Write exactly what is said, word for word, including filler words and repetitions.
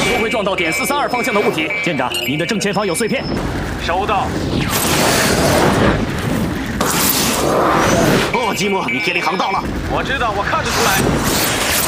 不会撞到点四三二方向的物体。 舰长，你的正前方有碎片。 收到。 哦，吉姆，你偏离航道了。 我知道，我看得出来。